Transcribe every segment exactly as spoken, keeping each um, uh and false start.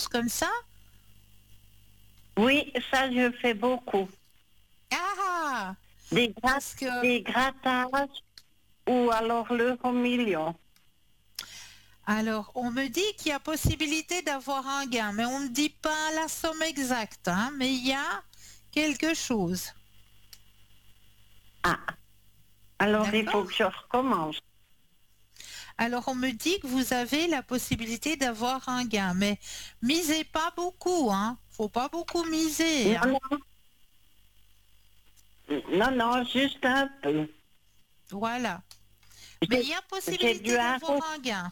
comme ça? Oui, ça je fais beaucoup. Ah, Des, grat- parce que... des grattages ou alors l'euro million. Alors, on me dit qu'il y a possibilité d'avoir un gain, mais on ne dit pas la somme exacte, hein, mais il y a quelque chose. Ah, alors il faut D'accord? que je recommence. Alors, on me dit que vous avez la possibilité d'avoir un gain, mais misez pas beaucoup, hein. Faut pas beaucoup miser, hein. Non, non, non, non, juste un peu. Voilà. Mais il y a J'ai j'ai dû possibilité d'avoir arrêter. un gain.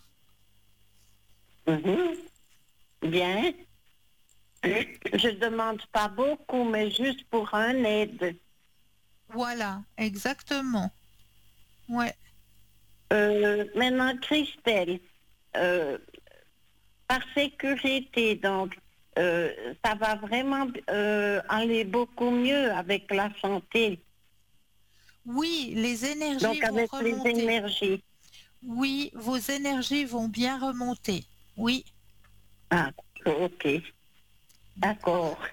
Mhm, bien. Je demande pas beaucoup, mais juste pour un aide. Voilà, exactement. Ouais. Euh, maintenant, Christelle, euh, par sécurité, donc, euh, ça va vraiment euh, aller beaucoup mieux avec la santé, Oui, les énergies donc vont avec les remonter. énergies. Oui, vos énergies vont bien remonter. Oui. Ah, ok, D'accord. d'accord.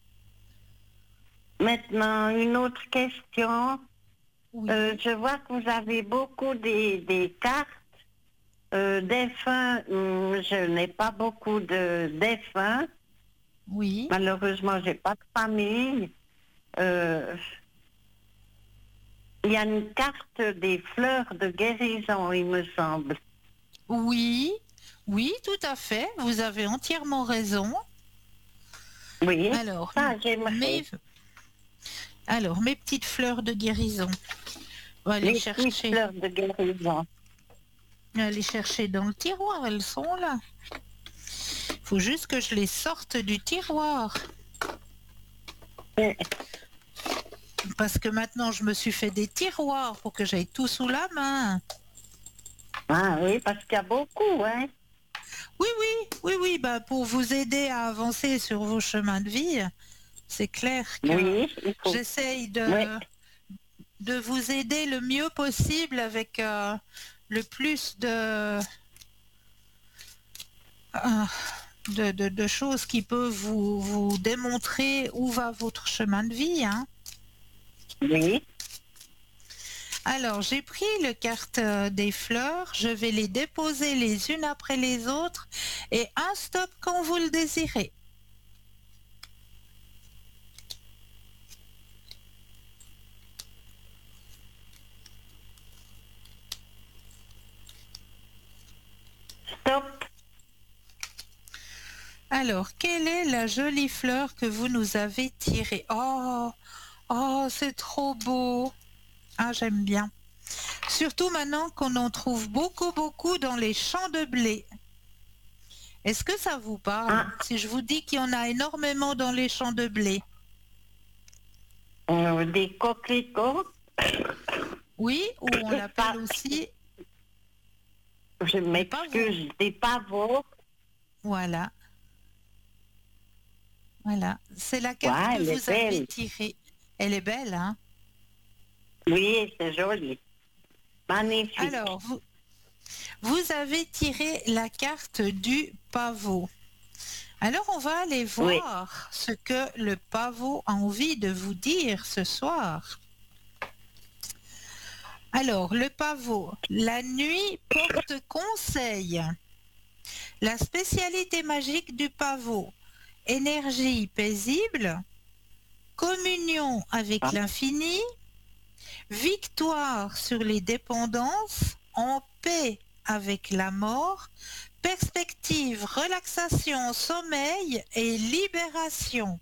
Maintenant, une autre question. Euh, Oui. je vois que vous avez beaucoup des, des cartes. Euh, défunts, hum, je n'ai pas beaucoup de défunts. Oui. Malheureusement, j'ai pas de famille. Euh, il y a une carte des fleurs de guérison, il me semble. Oui. Oui, tout à fait. Vous avez entièrement raison. Oui, Alors, ça mes, j'aimerais. alors, mes petites fleurs de guérison. On va aller Les petites chercher. fleurs de guérison. On va aller chercher dans le tiroir. Elles sont là. Il faut juste que je les sorte du tiroir. Eh, Parce que maintenant, je me suis fait des tiroirs pour que j'aille tout sous la main. Ah oui, parce qu'il y a beaucoup, hein. Oui, oui, oui, oui. Bah, pour vous aider à avancer sur vos chemins de vie, c'est clair que Oui, il faut. j'essaye Oui, de, de vous aider le mieux possible avec euh, le plus de, euh, de, de, de choses qui peuvent vous, vous démontrer où va votre chemin de vie, hein. oui. Alors, j'ai pris le carte euh, des fleurs, je vais les déposer les unes après les autres et un stop quand vous le désirez. Stop. Alors, quelle est la jolie fleur que vous nous avez tirée? Oh, oh, c'est trop beau. Ah, j'aime bien. Surtout maintenant qu'on en trouve beaucoup, beaucoup dans les champs de blé. Est-ce que ça vous parle? Ah, Si je vous dis qu'il y en a énormément dans les champs de blé. euh, des coquelicots. Oui, ou on l'appelle Pas, aussi je le pavot. m'excuse, des pavots. Voilà, voilà. C'est la carte Ouais, que elle est vous avez belle. tirée. Elle est belle, hein? Oui, c'est joli. Magnifique. Alors, vous, vous avez tiré la carte du pavot. Alors, on va aller Oui. voir ce que le pavot a envie de vous dire ce soir. Alors, le pavot, la nuit porte conseil. La spécialité magique du pavot, énergie paisible, communion avec Ah, l'infini, victoire sur les dépendances, en paix avec la mort, perspective, relaxation, sommeil et libération.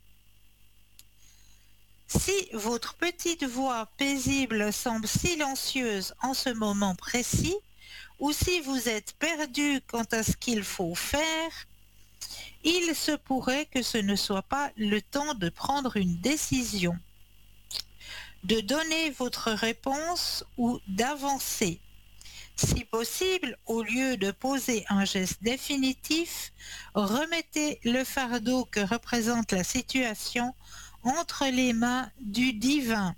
Si votre petite voix paisible semble silencieuse en ce moment précis, ou si vous êtes perdu quant à ce qu'il faut faire, il se pourrait que ce ne soit pas le temps de prendre une décision, de donner votre réponse ou d'avancer. Si possible, au lieu de poser un geste définitif, remettez le fardeau que représente la situation entre les mains du divin.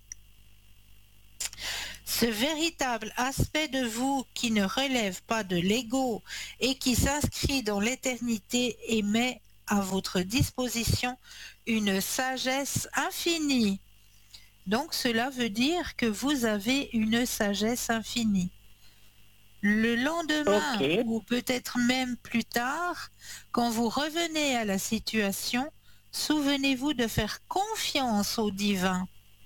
Ce véritable aspect de vous qui ne relève pas de l'ego et qui s'inscrit dans l'éternité émet à votre disposition une sagesse infinie. Donc cela veut dire que vous avez une sagesse infinie. Le lendemain, Ok. ou peut-être même plus tard, quand vous revenez à la situation, souvenez-vous de faire confiance au divin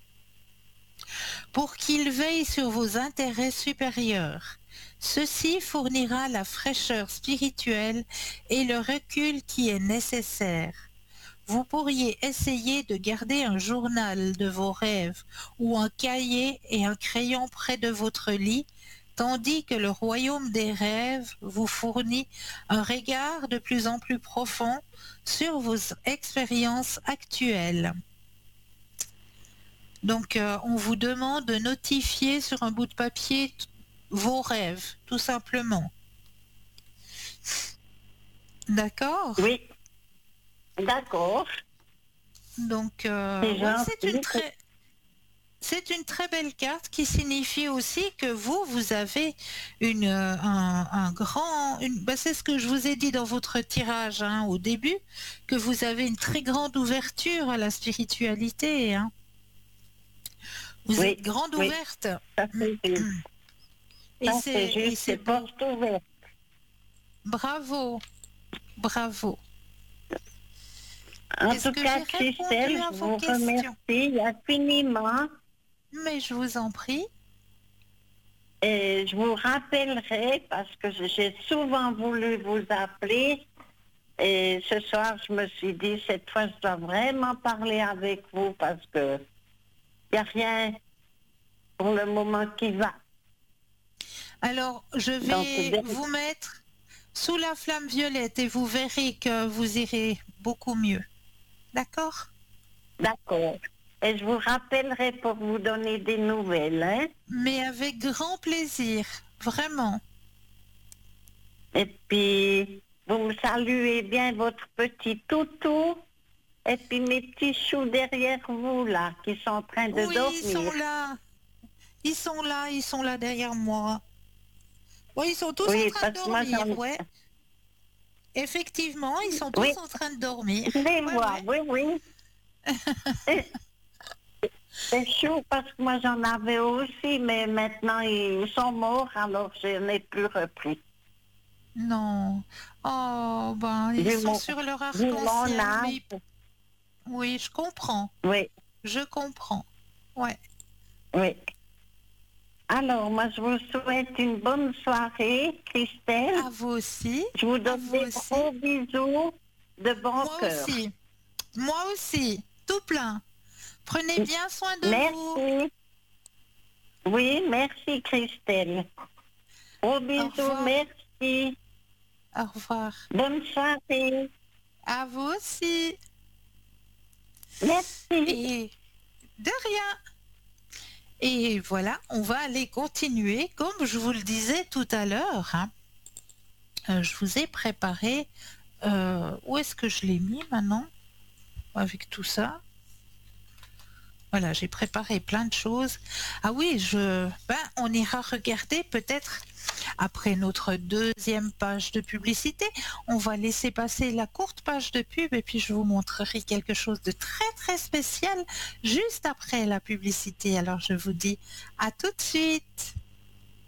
pour qu'il veille sur vos intérêts supérieurs. Ceci fournira la fraîcheur spirituelle et le recul qui est nécessaire. Vous pourriez essayer de garder un journal de vos rêves ou un cahier et un crayon près de votre lit, tandis que le royaume des rêves vous fournit un regard de plus en plus profond sur vos expériences actuelles. Donc, euh, on vous demande de notifier sur un bout de papier t- vos rêves, tout simplement. D'accord? Oui. D'accord. Donc, euh, C'est ouais, c'est une gentil. très, c'est une très belle carte qui signifie aussi que vous, vous avez une, euh, un, un grand, une, bah, c'est ce que je vous ai dit dans votre tirage hein, au début, que vous avez une très grande ouverture à la spiritualité. Hein. Vous Oui, êtes grande oui. ouverte. Ça c'est juste. Et Ça c'est c'est, et juste. c'est C'est beau. porte ouverte. Bravo, bravo. En Est-ce tout que cas, j'ai répondu Christelle, à je vos vous questions? remercie infiniment. Mais je vous en prie. Et je vous rappellerai parce que j'ai souvent voulu vous appeler. Et ce soir, je me suis dit, cette fois, je dois vraiment parler avec vous parce que il n'y a rien pour le moment qui va. Alors, je Donc, vais vous mettre sous la flamme violette et vous verrez que vous irez beaucoup mieux. D'accord? d'accord. Et je vous rappellerai pour vous donner des nouvelles. Hein? Mais avec grand plaisir, vraiment. Et puis, vous me saluez bien votre petit toutou. Et puis mes petits choux derrière vous, là, qui sont en train de Oui, ils sont dormir. là. Ils sont là, ils sont là derrière moi. Oui, ils sont tous en Oui, train de parce que moi, dormir, j'en... ouais. Effectivement, ils sont Oui, tous en train de dormir. je les Ouais, vois, ouais. oui, oui. Et c'est chaud parce que moi, j'en avais aussi, mais maintenant, ils sont morts, alors je n'ai plus repris. Non. Oh, ben, ils Vu sont mon, sur leur vu mon arc-en-ciel, mais âge, oui, je comprends. oui, Je comprends. Ouais. oui. Alors, moi, je vous souhaite une bonne soirée, Christelle. À vous aussi. Je vous À donne vous des aussi. gros bisous de bon Moi cœur. aussi. Moi aussi. Tout plein. Prenez bien soin de vous. Merci. Oui, merci, Christelle. Gros Au bisous, revoir. merci. Au revoir. Bonne soirée. À vous aussi. Merci. Et de rien. Et voilà, on va aller continuer. Comme je vous le disais tout à l'heure, hein, euh, je vous ai préparé. Euh, où est-ce que je l'ai mis maintenant avec tout ça? Voilà, j'ai préparé plein de choses. Ah oui, je, ben, on ira regarder peut-être après notre deuxième page de publicité. On va laisser passer la courte page de pub et puis je vous montrerai quelque chose de très très spécial juste après la publicité. Alors je vous dis à tout de suite.